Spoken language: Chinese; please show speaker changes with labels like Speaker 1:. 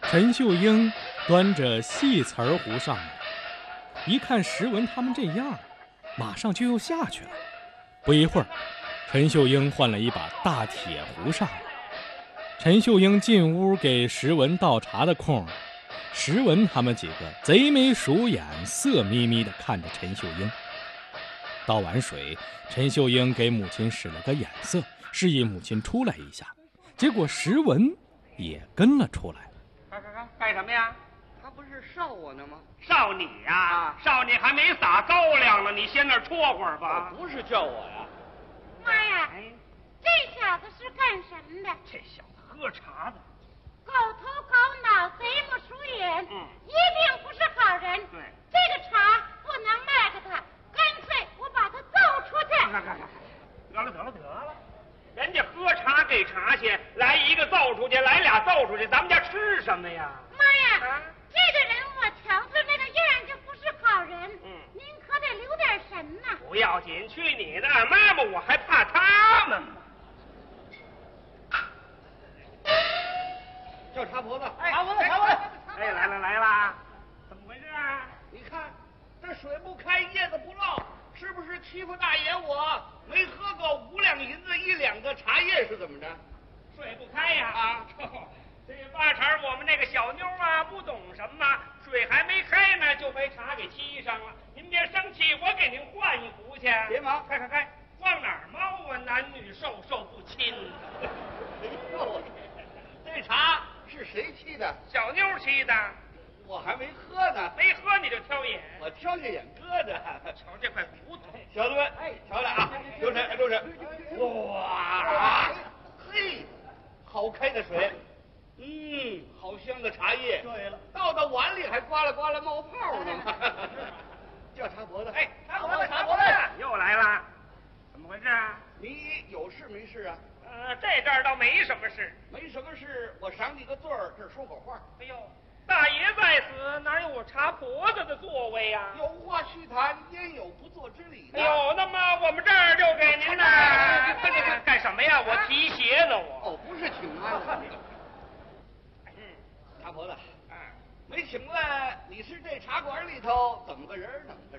Speaker 1: 陈秀英端着细瓷儿壶上来，一看石文他们这样，马上就又下去了。不一会儿，陈秀英换了一把大铁壶上来。陈秀英进屋给石文倒茶的空，石文他们几个贼眉鼠眼，色眯眯地看着陈秀英。倒完水，陈秀英给母亲使了个眼色，示意母亲出来一下。结果石文也跟了出来。
Speaker 2: 干什么呀？
Speaker 3: 他不是烧我呢吗？
Speaker 2: 烧你呀！烧你还没撒高粱呢，你先那儿戳会儿吧。
Speaker 3: 不是叫我呀。
Speaker 4: 妈呀，这小子是干什么的？
Speaker 2: 这小子喝茶的，
Speaker 4: 狗头狗脑，贼不鼠眼，一定不是好人。
Speaker 2: 对，
Speaker 4: 这个茶不能卖给他，干脆我把他揍出去。
Speaker 2: 得了，人家喝茶给茶钱，来一个揍出去，来俩揍出去，咱们家吃什么呀？
Speaker 4: 妈呀，这个人我瞧着那个样就不是好人。您可得留点神呐。
Speaker 2: 不要紧，去你的！妈妈，我还怕他们吗？
Speaker 3: 叫茶婆子，
Speaker 2: 茶婆子！哎，来啦！怎么回事啊？
Speaker 3: 你看这水不开，叶子不落，是不是欺负大爷我没喝够5两银子1两的茶叶是怎么着？
Speaker 2: 水不开呀！
Speaker 3: 啊，
Speaker 2: 这八成我们那个小妞啊不懂什么，水还没开呢就被茶给沏上了。您别生气，我给您换一壶去。
Speaker 3: 别忙，
Speaker 2: 开，往哪儿猫啊？男女授受不亲。
Speaker 3: 哎呦，这茶是谁沏的？
Speaker 2: 小妞沏的。
Speaker 3: 我还没喝呢。
Speaker 2: 没喝你就挑眼。
Speaker 3: 我挑下眼疙瘩。
Speaker 2: 瞧这块骨头。
Speaker 3: 小子们，瞧瞧啊，留神。哇，嘿，好开的水。好香的茶叶。对了，倒到碗里还呱啦呱啦冒泡呢。叫茶婆子。
Speaker 2: 茶婆子又来了，怎么回事啊？
Speaker 3: 你有事没事啊？
Speaker 2: 这阵儿倒没什么事。
Speaker 3: 没什么事，我赏你个罪儿，这儿说会儿话。
Speaker 2: 哎呦，大爷在此，哪有我茶婆子的座位呀？
Speaker 3: 有话须谈，焉有不做之理呢？
Speaker 2: 哎呦，那么我们这儿就给您呢。你干什么呀？我提鞋呢，我。
Speaker 3: 不是请安。茶婆子，没请问你是这茶馆里头怎么个人呢？